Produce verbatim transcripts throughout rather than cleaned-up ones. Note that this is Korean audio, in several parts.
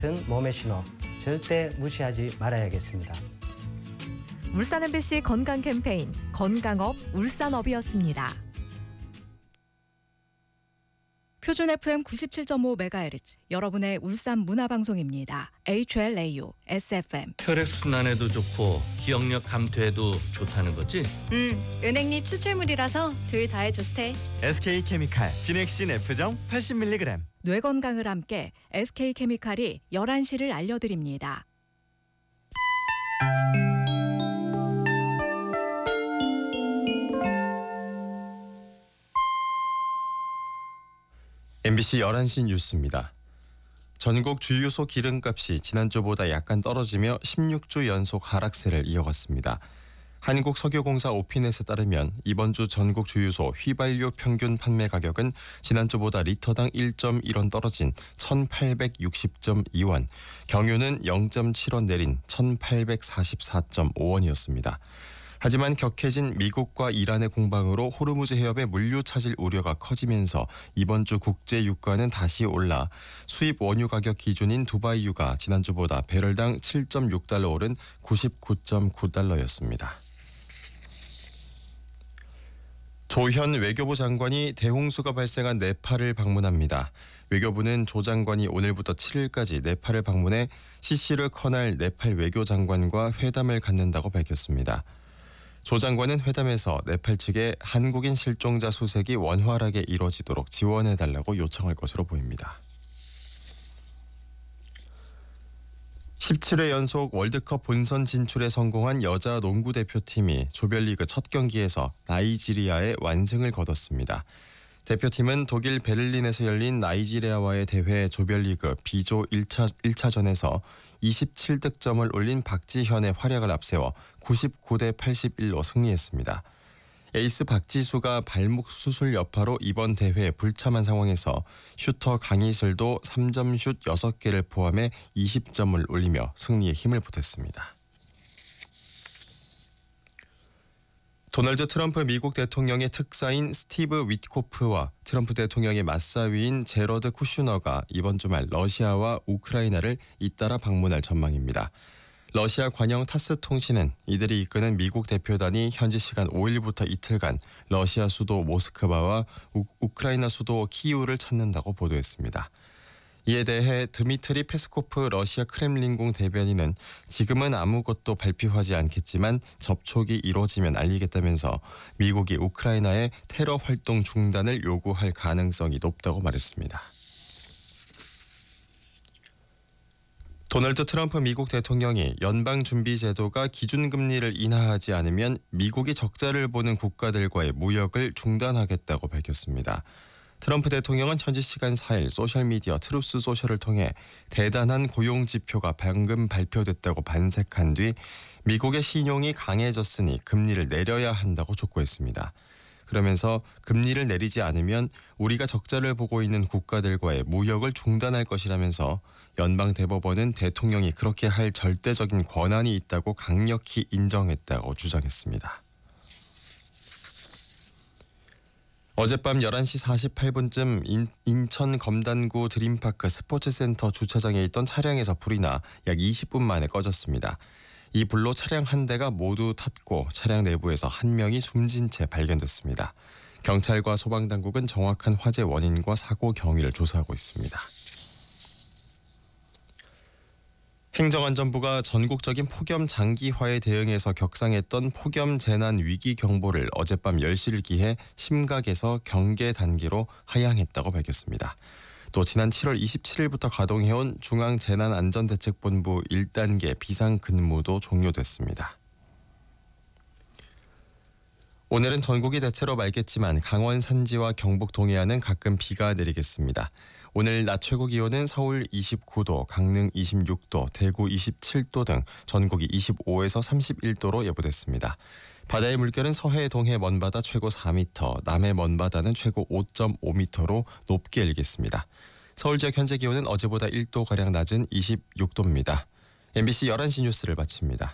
등 몸의 신호 절대 무시하지 말아야겠습니다. 울산 엠비씨 건강 캠페인 건강업 울산업이었습니다. 표준 에프엠 구십칠 점 오 메가헤르츠 여러분의 울산 문화방송입니다. 에이치엘에이유 에스에프엠. 혈액순환에도 좋고 기억력 감퇴에도 좋다는 거지? 음, 은행잎 추출물이라서 둘 다에 좋대. 에스케이케미칼 비넥신 F정 팔십 밀리그램. 뇌 건강을 함께 에스케이케미칼이 열한 시를 알려드립니다. 엠비씨 열한 시 뉴스입니다. 전국 주유소 기름값이 지난주보다 약간 떨어지며 십육 주 연속 하락세를 이어갔습니다. 한국석유공사 오피넷에 따르면 이번 주 전국 주유소 휘발유 평균 판매 가격은 지난주보다 리터당 일 점 일 원 떨어진 천팔백육십 점 이 원, 경유는 영 점 칠 원 내린 천팔백사십사 점 오 원이었습니다. 하지만 격해진 미국과 이란의 공방으로 호르무즈 해협의 물류 차질 우려가 커지면서 이번 주 국제 유가는 다시 올라 수입 원유 가격 기준인 두바이유가 지난주보다 배럴당 칠 점 육 달러 오른 구십구 점 구 달러였습니다. 조현 외교부 장관이 대홍수가 발생한 네팔을 방문합니다. 외교부는 조 장관이 오늘부터 칠 일까지 네팔을 방문해 시시르 커날 네팔 외교장관과 회담을 갖는다고 밝혔습니다. 조 장관은 회담에서 네팔 측에 한국인 실종자 수색이 원활하게 이뤄지도록 지원해달라고 요청할 것으로 보입니다. 십칠 회 연속 월드컵 본선 진출에 성공한 여자 농구 대표팀이 조별리그 첫 경기에서 나이지리아에 완승을 거뒀습니다. 대표팀은 독일 베를린에서 열린 나이지리아와의 대회 조별리그 B조 일 차, 일 차전에서 이십칠 득점을 올린 박지현의 활약을 앞세워 구십구 대 팔십일로 승리했습니다. 에이스 박지수가 발목 수술 여파로 이번 대회에 불참한 상황에서 슈터 강희슬도 삼 점 슛 여섯 개를 포함해 이십 점을 올리며 승리에 힘을 보탰습니다. 도널드 트럼프 미국 대통령의 특사인 스티브 위트코프와 트럼프 대통령의 맞사위인 제러드 쿠슈너가 이번 주말 러시아와 우크라이나를 잇따라 방문할 전망입니다. 러시아 관영 타스 통신은 이들이 이끄는 미국 대표단이 현지 시간 오 일부터 이틀간 러시아 수도 모스크바와 우, 우크라이나 수도 키이우를 찾는다고 보도했습니다. 이에 대해 드미트리 페스코프 러시아 크렘린궁 대변인은 지금은 아무것도 발표하지 않겠지만 접촉이 이루어지면 알리겠다면서 미국이 우크라이나의 테러 활동 중단을 요구할 가능성이 높다고 말했습니다. 도널드 트럼프 미국 대통령이 연방준비제도가 기준금리를 인하하지 않으면 미국이 적자를 보는 국가들과의 무역을 중단하겠다고 밝혔습니다. 트럼프 대통령은 현지 시간 사 일 소셜미디어 트루스 소셜을 통해 대단한 고용지표가 방금 발표됐다고 반색한 뒤 미국의 신용이 강해졌으니 금리를 내려야 한다고 촉구했습니다. 그러면서 금리를 내리지 않으면 우리가 적자를 보고 있는 국가들과의 무역을 중단할 것이라면서 연방대법원은 대통령이 그렇게 할 절대적인 권한이 있다고 강력히 인정했다고 주장했습니다. 어젯밤 열한 시 사십팔 분쯤 인, 인천 검단구 드림파크 스포츠센터 주차장에 있던 차량에서 불이 나 약 이십 분 만에 꺼졌습니다. 이 불로 차량 한 대가 모두 탔고 차량 내부에서 한 명이 숨진 채 발견됐습니다. 경찰과 소방당국은 정확한 화재 원인과 사고 경위를 조사하고 있습니다. 행정안전부가 전국적인 폭염 장기화에 대응해서 격상했던 폭염 재난 위기 경보를 어젯밤 열 시를 기해 심각에서 경계 단계로 하향했다고 밝혔습니다. 또 지난 칠월 이십칠일부터 가동해온 중앙재난안전대책본부 일 단계 비상근무도 종료됐습니다. 오늘은 전국이 대체로 맑겠지만 강원 산지와 경북 동해안은 가끔 비가 내리겠습니다. 오늘 낮 최고 기온은 서울 이십구 도, 강릉 이십육 도, 대구 이십칠 도 등 전국이 이십오에서 삼십일 도로 예보됐습니다. 바다의 물결은 서해, 동해 먼바다 최고 사 미터, 남해 먼바다는 최고 오 점 오 미터로 높게 일겠습니다. 서울 지역 현재 기온은 어제보다 일 도가량 낮은 이십육 도입니다. 엠비씨 열한 시 뉴스를 마칩니다.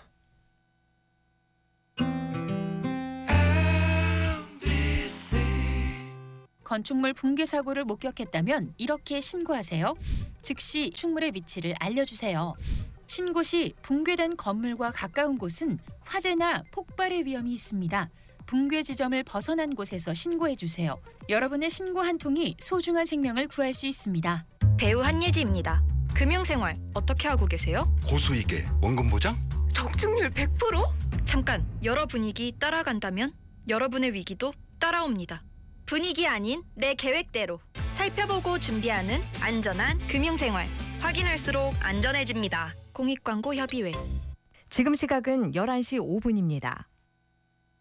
건축물 붕괴 사고를 목격했다면 이렇게 신고하세요. 즉시 축물의 위치를 알려주세요. 신고 시 붕괴된 건물과 가까운 곳은 화재나 폭발의 위험이 있습니다. 붕괴 지점을 벗어난 곳에서 신고해주세요. 여러분의 신고 한 통이 소중한 생명을 구할 수 있습니다. 배우 한예지입니다. 금융생활 어떻게 하고 계세요? 고수익에 원금 보장? 적중률 백 퍼센트? 잠깐, 여러 분위기 따라간다면 여러분의 위기도 따라옵니다. 분위기 아닌 내 계획대로 살펴보고 준비하는 안전한 금융생활. 확인할수록 안전해집니다. 공익광고협의회. 지금 시각은 열한 시 오 분입니다.